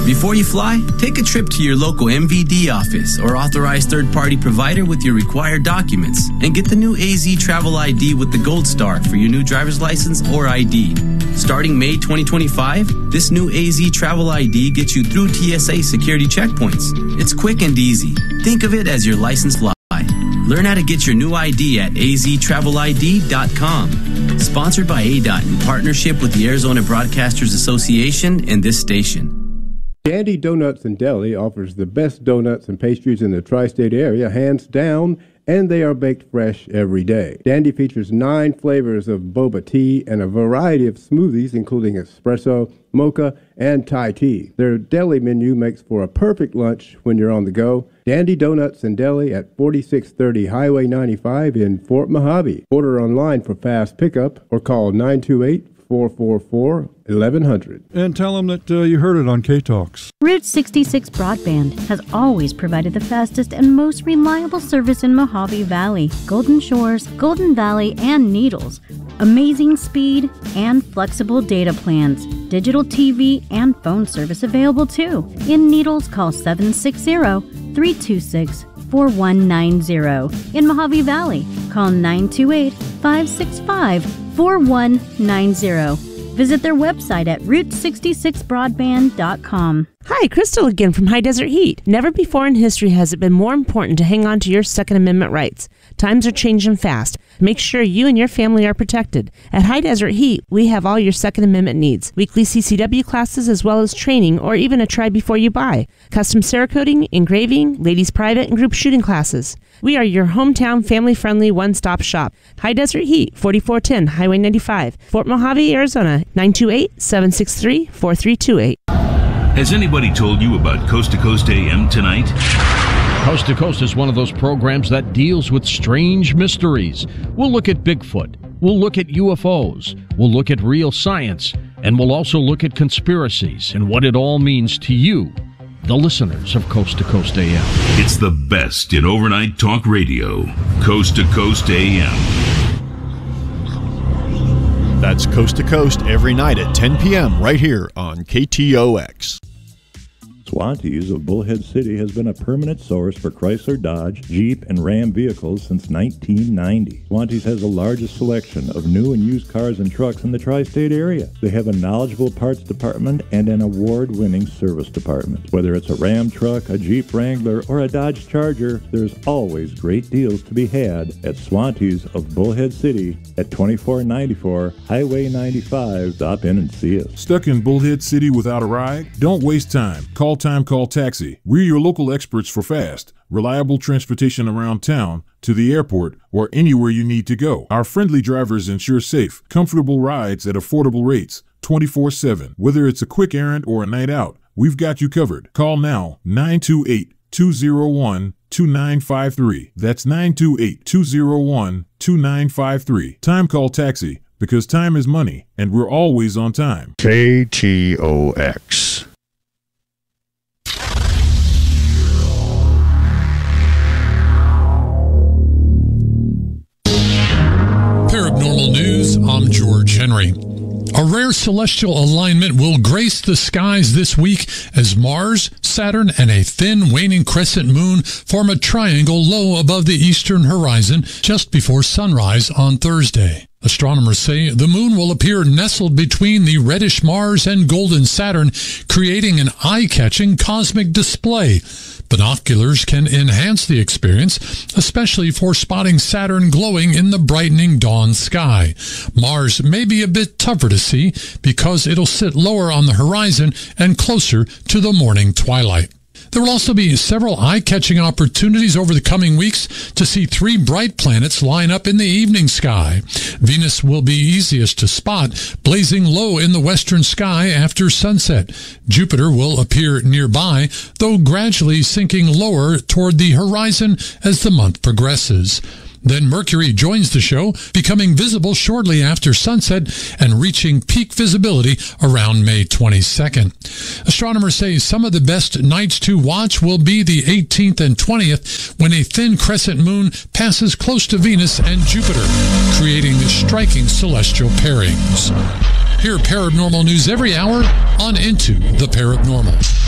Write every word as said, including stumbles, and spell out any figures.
Before you fly, take a trip to your local M V D office or authorized third-party provider with your required documents and get the new A Z Travel I D with the Gold Star for your new driver's license or I D. Starting May twenty twenty-five, this new A Z Travel I D gets you through T S A security checkpoints. It's quick and easy. Think of it as your license fly. Learn how to get your new I D at a z travel I D dot com. Sponsored by A D O T in partnership with the Arizona Broadcasters Association and this station. Dandy Donuts and Deli offers the best donuts and pastries in the tri-state area, hands down, and they are baked fresh every day. Dandy features nine flavors of boba tea and a variety of smoothies, including espresso, mocha, and Thai tea. Their deli menu makes for a perfect lunch when you're on the go. Dandy Donuts and Deli at forty-six thirty Highway ninety-five in Fort Mojave. Order online for fast pickup or call nine two eight, four four four, eleven hundred. And tell them that uh, you heard it on K-Talks. Route sixty-six Broadband has always provided the fastest and most reliable service in Mojave Valley, Golden Shores, Golden Valley, and Needles. Amazing speed and flexible data plans. Digital T V and phone service available too. In Needles, call seven six zero, three two six, four one nine zero. In Mojave Valley, call nine two eight, five six five, four one nine zero. Visit their website at route sixty-six broadband dot com. Hi, Crystal again from High Desert Heat. Never before in history has it been more important to hang on to your Second Amendment rights. Times are changing fast. Make sure you and your family are protected. At High Desert Heat, we have all your Second Amendment needs. Weekly C C W classes as well as training or even a try before you buy. Custom Cerakoting, engraving, ladies private and group shooting classes. We are your hometown family-friendly one-stop shop. High Desert Heat, forty-four ten Highway ninety-five, Fort Mojave, Arizona, nine two eight, seven six three, four three two eight. Has anybody told you about Coast to Coast A M tonight? Coast to Coast is one of those programs that deals with strange mysteries. We'll look at Bigfoot. We'll look at U F Os. We'll look at real science. And we'll also look at conspiracies and what it all means to you, the listeners of Coast to Coast A M. It's the best in overnight talk radio. Coast to Coast A M. That's Coast to Coast every night at ten p.m. right here on K T O X. Swantees of Bullhead City has been a permanent source for Chrysler, Dodge, Jeep, and Ram vehicles since nineteen ninety. Swantees has the largest selection of new and used cars and trucks in the tri-state area. They have a knowledgeable parts department and an award-winning service department. Whether it's a Ram truck, a Jeep Wrangler, or a Dodge Charger, there's always great deals to be had at Swantees of Bullhead City at twenty-four ninety-four Highway ninety-five. Stop in and see us. Stuck in Bullhead City without a ride? Don't waste time. Call Time Call Taxi. We're your local experts for fast, reliable transportation around town, to the airport, or anywhere you need to go. Our friendly drivers ensure safe, comfortable rides at affordable rates, twenty-four seven. Whether it's a quick errand or a night out, we've got you covered. Call now, nine two eight, two zero one, two nine five three. That's nine two eight, two zero one, two nine five three. Time Call Taxi, because time is money, and we're always on time. K T O X. Paranormal News, I'm George Henry. A rare celestial alignment will grace the skies this week as Mars, Saturn, and a thin waning crescent moon form a triangle low above the eastern horizon just before sunrise on Thursday. Astronomers say the moon will appear nestled between the reddish Mars and golden Saturn, creating an eye-catching cosmic display. Binoculars can enhance the experience, especially for spotting Saturn glowing in the brightening dawn sky. Mars may be a bit tougher to see because it'll sit lower on the horizon and closer to the morning twilight. There will also be several eye-catching opportunities over the coming weeks to see three bright planets line up in the evening sky. Venus will be easiest to spot, blazing low in the western sky after sunset. Jupiter will appear nearby, though gradually sinking lower toward the horizon as the month progresses. Then Mercury joins the show, becoming visible shortly after sunset and reaching peak visibility around May twenty-second. Astronomers say some of the best nights to watch will be the eighteenth and twentieth, when a thin crescent moon passes close to Venus and Jupiter, creating striking celestial pairings. Hear paranormal news every hour on Into the Paranormal.